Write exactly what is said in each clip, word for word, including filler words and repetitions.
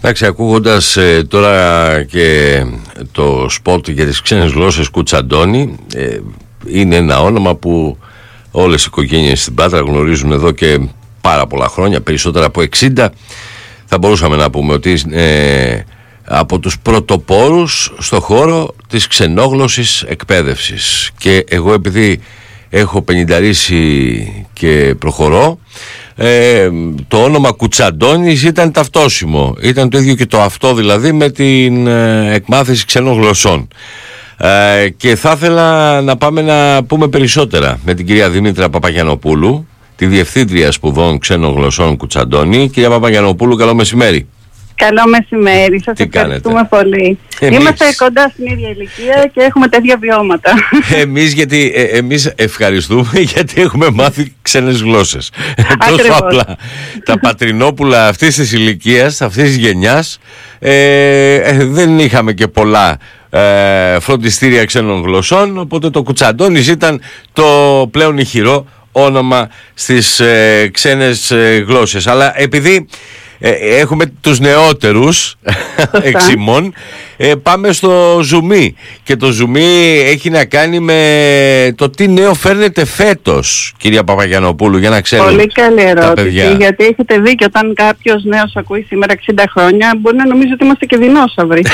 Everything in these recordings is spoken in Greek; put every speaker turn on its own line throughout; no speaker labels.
Εντάξει, ακούγοντας ε, τώρα και το σποτ για τις ξένες γλώσσες Κουτσαντώνη, ε, είναι ένα όνομα που όλες οι οικογένειες στην Πάτρα γνωρίζουν εδώ και πάρα πολλά χρόνια, περισσότερα από εξήντα. Θα μπορούσαμε να πούμε ότι ε, από τους πρωτοπόρους στο χώρο της ξενόγλωσσης εκπαίδευσης. Και εγώ, επειδή έχω πενηνταρίσει και προχωρώ, ε, το όνομα Κουτσαντώνης ήταν ταυτόσιμο. Ήταν το ίδιο και το αυτό, δηλαδή, με την ε, εκμάθηση ξένων γλωσσών. Ε, και θα ήθελα να πάμε να πούμε περισσότερα με την κυρία Δήμητρα Παπαγιαννοπούλου, τη Διευθύντρια Σπουδών Ξένων Γλωσσών Κουτσαντώνη. Κυρία Παπαγιαννοπούλου, καλό μεσημέρι.
Καλό μεσημέρι, σας
Τι
ευχαριστούμε
κάνετε?
πολύ.
Εμείς...
Είμαστε κοντά στην ίδια ηλικία και έχουμε τέτοια βιώματα.
Εμείς, γιατί, ε, εμείς ευχαριστούμε γιατί έχουμε μάθει ξένες γλώσσες. Τόσο απλά. Τα πατρινόπουλα αυτής της ηλικίας, αυτής της γενιάς, ε, ε, δεν είχαμε και πολλά ε, φροντιστήρια ξένων γλωσσών, οπότε το Κουτσαντώνης ήταν το πλέον ηχηρό όνομα στις ε, ξένες ε, γλώσσες. Αλλά επειδή Ε, έχουμε τους νεότερους εξημών, ε, πάμε στο ζουμί. Και το ζουμί έχει να κάνει με το τι νέο φέρνετε φέτος, κυρία Παπαγιαννοπούλου, για να ξέρουν
Πολύ καλή ερώτηση,
παιδιά.
γιατί έχετε δίκιο, όταν κάποιος νέος ακούει σήμερα εξήντα χρόνια μπορεί να νομίζει ότι είμαστε και δεινόσαυροι.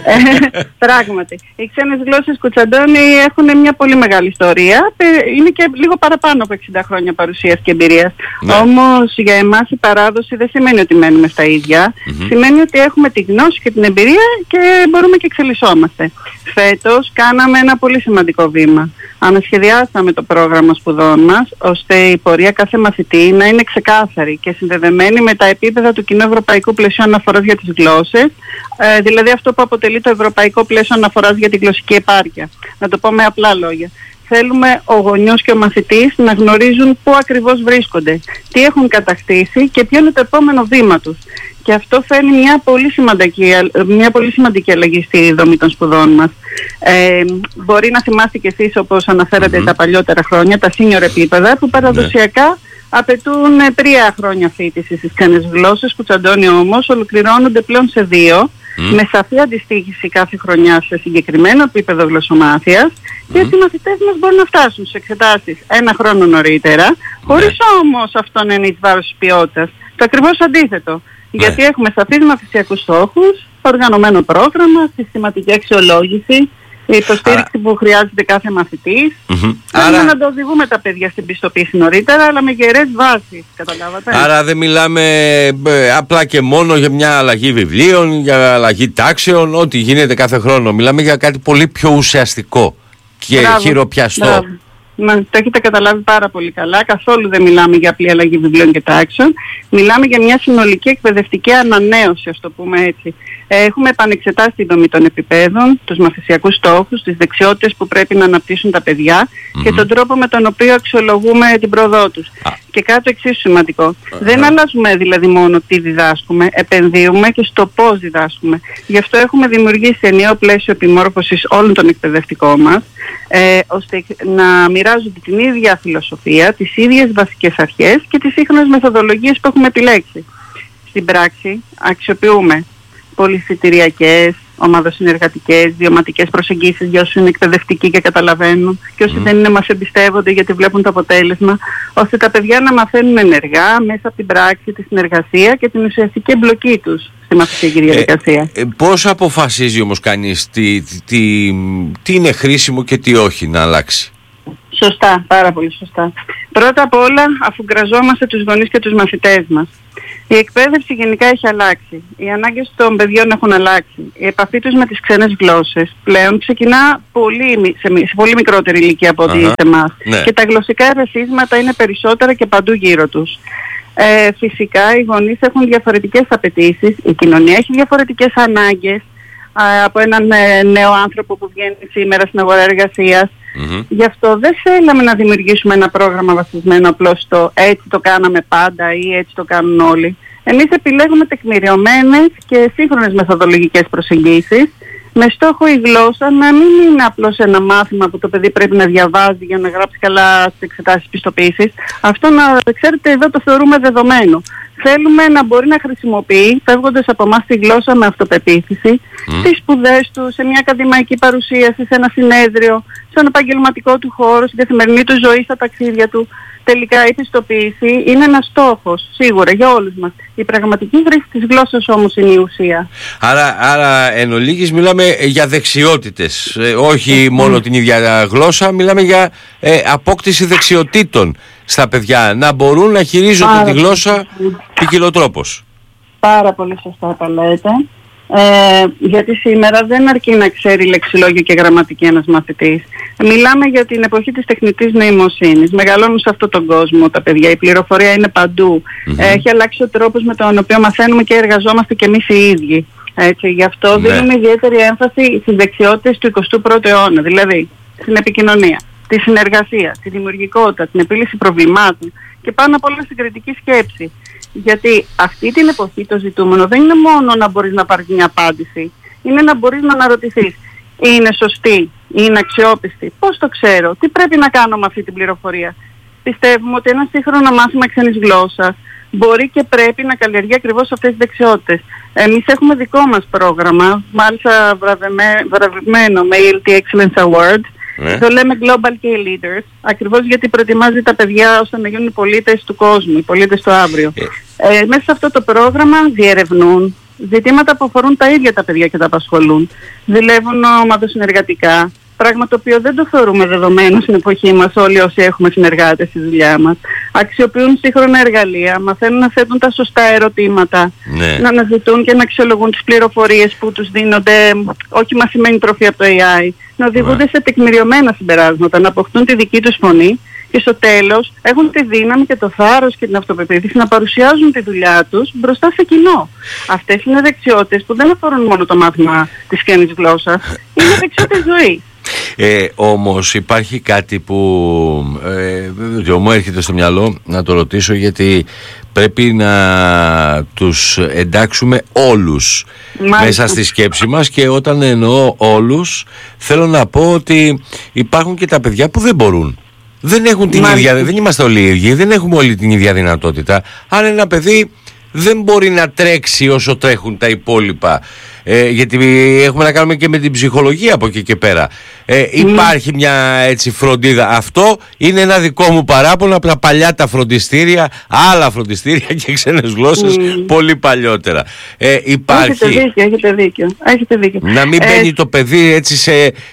ε, πράγματι, οι ξένες γλώσσες Κουτσαντώνη έχουν μια πολύ μεγάλη ιστορία, είναι και λίγο παραπάνω από εξήντα χρόνια παρουσίας και εμπειρίας. Ναι. Όμως για εμάς η παράδοση δεν σημαίνει ότι μένουμε στα ίδια, mm-hmm. σημαίνει ότι έχουμε τη γνώση και την εμπειρία και μπορούμε και εξελισσόμαστε. Φέτος κάναμε ένα πολύ σημαντικό βήμα. Ανασχεδιάσαμε το πρόγραμμα σπουδών μας, ώστε η πορεία κάθε μαθητή να είναι ξεκάθαρη και συνδεδεμένη με τα επίπεδα του κοινού ευρωπαϊκού πλαισίου αναφοράς για τις γλώσσες, ε, δηλαδή αυτό που αποτελεί το ευρωπαϊκό πλαίσιο αναφοράς για την γλωσσική επάρκεια. Να το πω με απλά λόγια. Θέλουμε ο γονιός και ο μαθητής να γνωρίζουν πού ακριβώς βρίσκονται, τι έχουν κατακτήσει και ποιο είναι το επόμενο βήμα τους. Και αυτό φέρνει μια πολύ σημαντική, μια πολύ σημαντική αλλαγή στη δομή των σπουδών μας. Ε, μπορεί να θυμάστε κι εσείς, όπως αναφέρατε, mm-hmm. τα παλιότερα χρόνια, τα senior επίπεδα, που παραδοσιακά yeah. απαιτούν τρία χρόνια φοιτησης στις ξένες γλώσσες. Κουτσαντώνη όμως ολοκληρώνονται πλέον σε δύο, mm. με σαφή αντιστοίχηση κάθε χρονιά σε συγκεκριμένο επίπεδο γλωσσομάθειας, mm. και έτσι οι μαθητές μας μπορούν να φτάσουν στις εξετάσεις ένα χρόνο νωρίτερα, mm. χωρίς όμως αυτό να είναι εις βάρος της ποιότητας. Το ακριβώς αντίθετο. Ναι. Γιατί έχουμε σαφείς μαθησιακούς στόχους, οργανωμένο πρόγραμμα, συστηματική αξιολόγηση, η υποστήριξη Άρα... που χρειάζεται κάθε μαθητής. Mm-hmm. Άρα... να το οδηγούμε τα παιδιά στην πιστοποίηση νωρίτερα, αλλά με γερές βάσεις, καταλάβατε. Άρα
δεν μιλάμε ε, απλά και μόνο για μια αλλαγή βιβλίων, για αλλαγή τάξεων, ό,τι γίνεται κάθε χρόνο. Μιλάμε για κάτι πολύ πιο ουσιαστικό και Μπράβο. χειροπιαστό.
Μπράβο. Μα, το έχετε καταλάβει πάρα πολύ καλά. Καθόλου δεν μιλάμε για απλή αλλαγή βιβλίων και τάξεων. Μιλάμε για μια συνολική εκπαιδευτική ανανέωση, ας το πούμε έτσι. Έχουμε επανεξετάσει τη δομή των επιπέδων, τους μαθησιακούς στόχους, τις δεξιότητες που πρέπει να αναπτύσσουν τα παιδιά mm-hmm. και τον τρόπο με τον οποίο αξιολογούμε την πρόοδό τους. Ah. Και κάτι εξίσου σημαντικό. Uh-huh. Δεν αλλάζουμε δηλαδή μόνο τι διδάσκουμε, επενδύουμε και στο πώς διδάσκουμε. Γι' αυτό έχουμε δημιουργήσει ενιαίο πλαίσιο επιμόρφωσης όλων των εκπαιδευτικών μας, ε, ώστε να μοιράζονται την ίδια φιλοσοφία, τις ίδιες βασικές αρχές και τις σύγχρονες μεθοδολογίες που έχουμε επιλέξει. Στην πράξη αξιοποιούμε πολυφυτηριακές, ομαδοσυνεργατικές, βιωματικές προσεγγίσεις για όσους είναι εκπαιδευτικοί και καταλαβαίνουν και όσοι mm. δεν είναι μας εμπιστεύονται γιατί βλέπουν το αποτέλεσμα, ώστε τα παιδιά να μαθαίνουν ενεργά μέσα από την πράξη, τη συνεργασία και την ουσιαστική εμπλοκή τους στη μαθησιακή διαδικασία.
Ε, ε, πώς αποφασίζει όμως κανείς τι, τι, τι, τι είναι χρήσιμο και τι όχι να αλλάξει?
Σωστά, πάρα πολύ σωστά. Πρώτα απ' όλα αφουγκραζόμαστε τους γονείς και τους μαθητές μας. Η εκπαίδευση γενικά έχει αλλάξει. Οι ανάγκες των παιδιών έχουν αλλάξει. Η επαφή τους με τις ξένες γλώσσες πλέον ξεκινά πολύ, σε, σε πολύ μικρότερη ηλικία από ό,τι σε εμάς. Ναι. Και τα γλωσσικά ερεθίσματα είναι περισσότερα και παντού γύρω τους. Ε, φυσικά οι γονείς έχουν διαφορετικές απαιτήσεις, η κοινωνία έχει διαφορετικές ανάγκες α, από έναν ε, νέο άνθρωπο που βγαίνει σήμερα στην αγορά εργασίας. Mm-hmm. Γι' αυτό δεν θέλαμε να δημιουργήσουμε ένα πρόγραμμα βασισμένο απλώς στο έτσι το κάναμε πάντα ή έτσι το κάνουν όλοι. Εμείς επιλέγουμε τεκμηριωμένες και σύγχρονες μεθοδολογικές προσεγγίσεις με στόχο η γλώσσα να μην είναι απλώς ένα μάθημα που το παιδί πρέπει να διαβάζει για να γράψει καλά στις εξετάσεις πιστοποίησης. Αυτό, να ξέρετε, εδώ το θεωρούμε δεδομένο. θέλουμε να μπορεί να χρησιμοποιεί, φεύγοντας από εμάς τη γλώσσα με αυτοπεποίθηση, mm. στις σπουδές του, σε μια ακαδημαϊκή παρουσίαση, σε ένα συνέδριο, στον επαγγελματικό του χώρο, στην καθημερινή του ζωή, στα ταξίδια του. Τελικά η πιστοποίηση είναι ένας στόχος, σίγουρα, για όλους μας. Η πραγματική χρήση της γλώσσας όμως είναι η ουσία.
Άρα, άρα εν ολίγης μιλάμε για δεξιότητες, ε, όχι μόνο την ίδια γλώσσα, μιλάμε για ε, απόκτηση δεξιοτήτων στα παιδιά, να μπορούν να χειρίζονται Πάρα τη γλώσσα ποικιλοτρόπως.
Πάρα πολύ σωστά τα λέτε. Ε, γιατί σήμερα δεν αρκεί να ξέρει λεξιλόγιο και γραμματική ένας μαθητής. Μιλάμε για την εποχή της τεχνητής νοημοσύνης. Μεγαλώνουν σε αυτόν τον κόσμο τα παιδιά. Η πληροφορία είναι παντού. Mm-hmm. Έχει αλλάξει ο τρόπος με τον οποίο μαθαίνουμε και εργαζόμαστε και εμείς οι ίδιοι. Έτσι, γι' αυτό ναι. δίνουμε ιδιαίτερη έμφαση στις δεξιότητες του εικοστού πρώτου αιώνα. Δηλαδή, στην επικοινωνία, τη συνεργασία, τη δημιουργικότητα, την επίλυση προβλημάτων και πάνω απ' όλα στην κριτική σκέψη. Γιατί αυτή την εποχή το ζητούμενο δεν είναι μόνο να μπορείς να πάρεις μια απάντηση, είναι να μπορείς να αναρωτηθείς, είναι σωστή, είναι αξιόπιστη, πώς το ξέρω, τι πρέπει να κάνω με αυτή την πληροφορία. Πιστεύουμε ότι ένα σύγχρονο μάθημα ξένης γλώσσας μπορεί και πρέπει να καλλιεργεί ακριβώς αυτές τις δεξιότητες. Εμείς έχουμε δικό μας πρόγραμμα, μάλιστα βραβευμένο με ι ελ τι Excellence Award. Ναι. Το λέμε Global Key Leaders, ακριβώς γιατί προετοιμάζει τα παιδιά ώστε να γίνουν οι πολίτες του κόσμου, οι πολίτες του αύριο. Ε. Ε, μέσα σε αυτό το πρόγραμμα διερευνούν ζητήματα που αφορούν τα ίδια τα παιδιά και τα απασχολούν. Δουλεύουν ομαδοσυνεργατικά, πράγμα το οποίο δεν το θεωρούμε δεδομένο στην εποχή μας όλοι όσοι έχουμε συνεργάτες στη δουλειά μας. Αξιοποιούν σύγχρονα εργαλεία, μαθαίνουν να θέτουν τα σωστά ερωτήματα, ναι. να αναζητούν και να αξιολογούν τις πληροφορίες που τους δίνονται, όχι μαθημένη τροφή από το έι άι, να οδηγούνται σε τεκμηριωμένα συμπεράσματα, να αποκτούν τη δική τους φωνή και στο τέλος έχουν τη δύναμη και το θάρρος και την αυτοπεποίθηση να παρουσιάζουν τη δουλειά τους μπροστά σε κοινό. Αυτές είναι δεξιότητες που δεν αφορούν μόνο το μάθημα της ξένης γλώσσας, είναι δεξιότητες ζωής.
Ε, όμως υπάρχει κάτι που ε, μου έρχεται στο μυαλό να το ρωτήσω, γιατί πρέπει να τους εντάξουμε όλους Μάλιστα. μέσα στη σκέψη μας, και όταν εννοώ όλους θέλω να πω ότι υπάρχουν και τα παιδιά που δεν μπορούν. Δεν έχουν την ίδια, δεν είμαστε όλοι οι ίδιοι, δεν έχουμε όλοι την ίδια δυνατότητα. Αν ένα παιδί δεν μπορεί να τρέξει όσο τρέχουν τα υπόλοιπα, ε, γιατί έχουμε να κάνουμε και με την ψυχολογία από εκεί και πέρα, ε, υπάρχει mm. μια έτσι φροντίδα. Αυτό είναι ένα δικό μου παράπονο από τα παλιά τα φροντιστήρια, άλλα φροντιστήρια και ξένες γλώσσες mm. πολύ παλιότερα. Ε, υπάρχει...
Έχετε δίκιο, έχετε δίκιο, έχετε δίκιο.
Να μην μπαίνει ε... το παιδί έτσι σε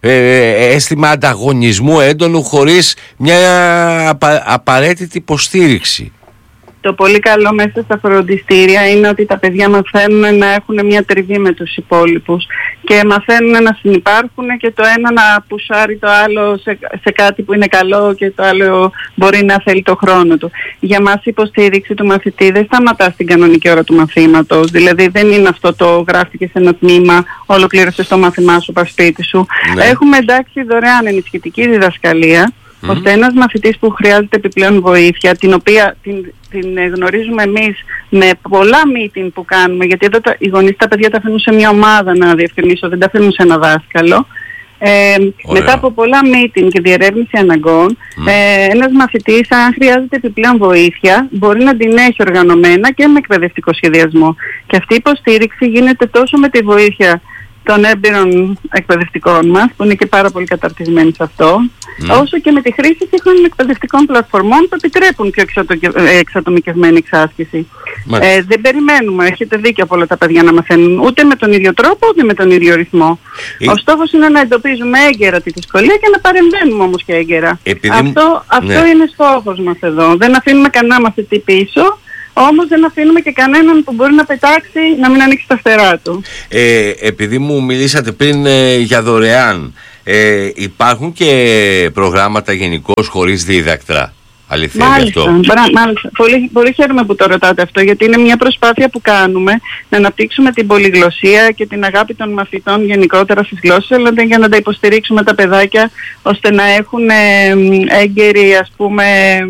ε, αίσθημα ανταγωνισμού έντονου χωρίς μια απα, απαραίτητη υποστήριξη.
Το πολύ καλό μέσα στα φροντιστήρια είναι ότι τα παιδιά μαθαίνουν να έχουν μια τριβή με τους υπόλοιπους και μαθαίνουν να συνυπάρχουν και το ένα να πουσάρει το άλλο σε, σε κάτι που είναι καλό και το άλλο μπορεί να θέλει το χρόνο του. Για μας η υποστήριξη του μαθητή δεν σταματά στην κανονική ώρα του μαθήματος, δηλαδή δεν είναι αυτό το γράφτηκε σε ένα τμήμα, ολοκλήρωσες το μάθημά σου, πας σπίτι σου. Ναι. Έχουμε εντάξει δωρεάν ενισχυτική διδασκαλία, Mm. ώστε ένας μαθητής που χρειάζεται επιπλέον βοήθεια, την οποία την, την γνωρίζουμε εμείς με πολλά meeting που κάνουμε, γιατί εδώ τα, οι γονείς τα παιδιά τα αφήνουν σε μια ομάδα να διευκρινίσω, δεν τα αφήνουν σε ένα δάσκαλο. Ε, μετά από πολλά meeting και διερεύνηση αναγκών, mm. ε, ένας μαθητής, αν χρειάζεται επιπλέον βοήθεια, μπορεί να την έχει οργανωμένα και με εκπαιδευτικό σχεδιασμό. Και αυτή η υποστήριξη γίνεται τόσο με τη βοήθεια των έμπειρων εκπαιδευτικών μας, που είναι και πάρα πολύ καταρτισμένοι σε αυτό, mm. όσο και με τη χρήση σύγχρονων εκπαιδευτικών πλατφορμών που επιτρέπουν πιο εξατομικευμένη εξάσκηση. Ε, δεν περιμένουμε, έχετε δίκιο, από όλα τα παιδιά να μαθαίνουν ούτε με τον ίδιο τρόπο ούτε με τον ίδιο ρυθμό. Ε... Ο στόχος είναι να εντοπίζουμε έγκαιρα τη δυσκολία και να παρεμβαίνουμε όμως και έγκαιρα. Επειδή... Αυτό, αυτό ναι. είναι στόχος μας εδώ. Δεν αφήνουμε κανένα μαθητή πίσω. Όμως δεν αφήνουμε και κανέναν που μπορεί να πετάξει να μην ανοίξει τα φτερά του.
Ε, επειδή μου μιλήσατε πριν ε, για δωρεάν, ε, υπάρχουν και προγράμματα γενικώς χωρίς δίδακτρα. Αλήθεια είναι αυτό?
Μάλιστα. Πολύ, πολύ χαίρομαι που το ρωτάτε αυτό, γιατί είναι μια προσπάθεια που κάνουμε να αναπτύξουμε την πολυγλωσσία και την αγάπη των μαθητών γενικότερα στις γλώσσες, αλλά για να τα υποστηρίξουμε τα παιδάκια ώστε να έχουν ε, έγκαιρη, ας πούμε,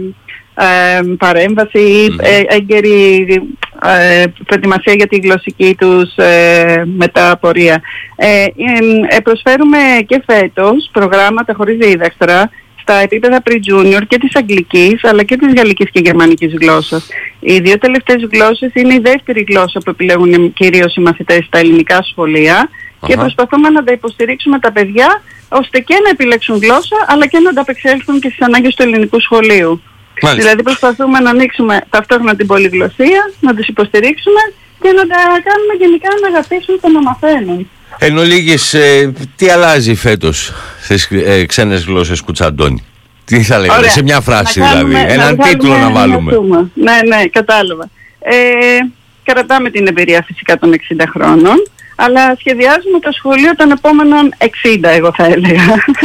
Ε, παρέμβαση ή mm-hmm. ε, έγκαιρη ε, προετοιμασία για τη γλωσσική τους ε, μεταπορία. Ε, ε, ε, προσφέρουμε και φέτος προγράμματα χωρίς δίδακτρα στα επίπεδα pre-junior και της αγγλικής αλλά και της γαλλικής και γερμανικής γλώσσας. Οι δύο τελευταίες γλώσσες είναι η δεύτερη γλώσσα που επιλέγουν κυρίως οι μαθητές στα ελληνικά σχολεία uh-huh. και προσπαθούμε να τα υποστηρίξουμε τα παιδιά ώστε και να επιλέξουν γλώσσα αλλά και να ανταπεξέλθουν και στις ανάγκες του ελληνικού σχολείου. Μάλιστα. Δηλαδή προσπαθούμε να ανοίξουμε ταυτόχρονα την πολυγλωσσία, να τους υποστηρίξουμε και να τα κάνουμε γενικά να αγαπήσουν και να μαθαίνουν.
Εν ολίγης, ε, τι αλλάζει φέτος στις ε, ξένες γλώσσες, Κουτσαντώνη? Τι θα λέγαμε, σε μια φράση να δηλαδή, κάνουμε, έναν να τίτλο να βάλουμε.
Ναι, ναι, κατάλαβα. Ε, κρατάμε την εμπειρία φυσικά των εξήντα χρόνων, αλλά σχεδιάζουμε το σχολείο των επόμενων εξήντα, εγώ θα έλεγα.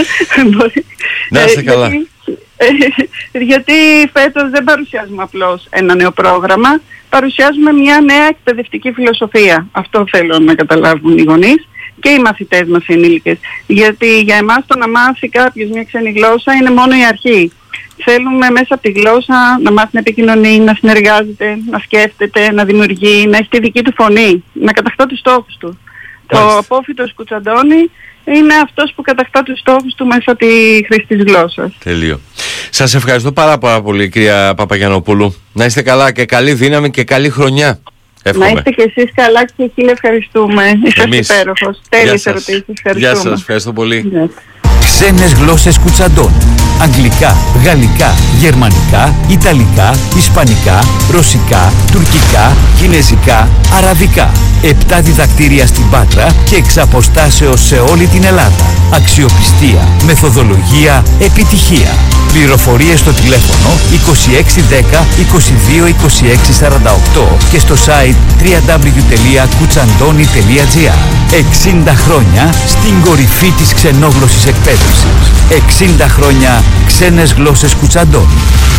Να είστε καλά.
Γιατί, ε, γιατί φέτος δεν παρουσιάζουμε απλώς ένα νέο πρόγραμμα, παρουσιάζουμε μια νέα εκπαιδευτική φιλοσοφία. Αυτό θέλω να καταλάβουν οι γονείς και οι μαθητές μας οι ενήλικες. Γιατί για εμάς το να μάθει κάποιος μια ξένη γλώσσα είναι μόνο η αρχή. Θέλουμε μέσα από τη γλώσσα να μάθει να επικοινωνεί, να συνεργάζεται, να σκέφτεται, να δημιουργεί, να έχει τη δική του φωνή, να κατακτά τους στόχους του. Το απόφοιτος Κουτσαντώνη είναι αυτός που κατακτά τους στόχους του μέσα από τη χρήση της γλώσσας.
Τελείω. Σας ευχαριστώ πάρα πάρα πολύ, κυρία Παπαγιαννοπούλου. Να είστε καλά και καλή δύναμη και καλή χρονιά. Εύχομαι.
Να είστε και εσείς καλά και χίλια ευχαριστούμε. Είσαστε υπέροχος. Τέλειες ερωτήσεις. Ευχαριστούμε.
Γεια σας. Ευχαριστώ πολύ.
Γεια.
Ξένες γλώσσες Κουτσαντώνη. Αγγλικά, γαλλικά, γερμανικά, ιταλικά, ισπανικά, ρωσικά, τουρκικά, κινεζικά, αραβικά. Επτά διδακτήρια στην Πάτρα και εξ αποστάσεως σε όλη την Ελλάδα. Αξιοπιστία, μεθοδολογία, επιτυχία. Πληροφορίες στο τηλέφωνο είκοσι έξι δέκα είκοσι δύο είκοσι έξι σαράντα οκτώ και στο site double-u double-u double-u τελεία κουτσαντώνη τελεία τζι άρ. εξήντα χρόνια στην κορυφή της ξενόγλωσσης εκπαίδευσης. εξήντα χρόνια ξένες γλώσσες Κουτσαντώνη.